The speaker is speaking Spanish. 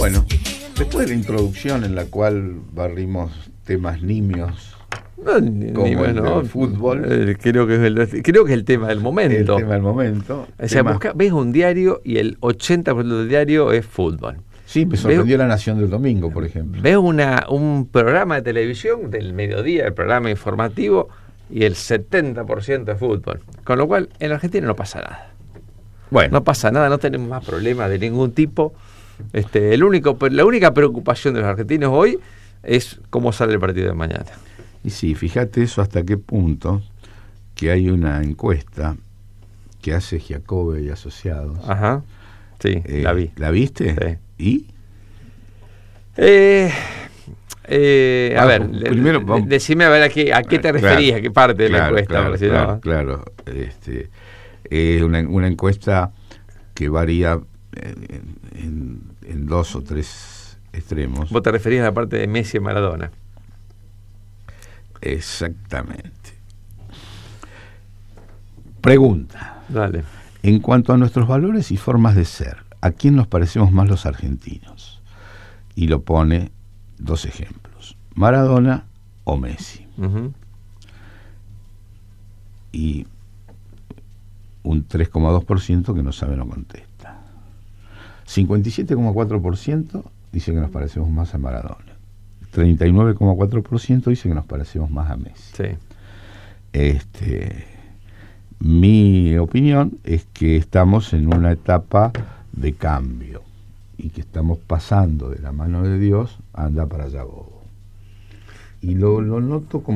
Bueno, después de la introducción en la cual barrimos temas nimios como el del fútbol, creo que es el tema del momento. El tema del momento. O sea, ves un diario y el 80% del diario es fútbol. Sí, me sorprendió La Nación del domingo, por ejemplo. Ves un programa de televisión del mediodía, el programa informativo, y el 70% es fútbol. Con lo cual, en Argentina no pasa nada. Bueno, no pasa nada, no tenemos más problemas de ningún tipo. La única preocupación de los argentinos hoy es cómo sale el partido de mañana. Y sí, fíjate eso hasta qué punto que hay una encuesta que hace Giacobbe y Asociados. Ajá, sí, la vi. ¿La viste? Sí. ¿Y? A ver, primero, decime a ver a qué te referías, a qué parte de la encuesta. Claro. Es una encuesta que varía en 2 o 3 extremos. ¿Vos te referías a la parte de Messi y Maradona? Exactamente. Pregunta. Dale. En cuanto a nuestros valores y formas de ser, ¿a quién nos parecemos más los argentinos? Y lo pone 2 ejemplos: Maradona o Messi. Uh-huh. Y un 3,2% que no sabe, no contesta. 57,4% dice que nos parecemos más a Maradona. 39,4% dice que nos parecemos más a Messi. Sí. Mi opinión es que estamos en una etapa de cambio y que estamos pasando de la mano de Dios a andar para allá bobo. Y lo noto como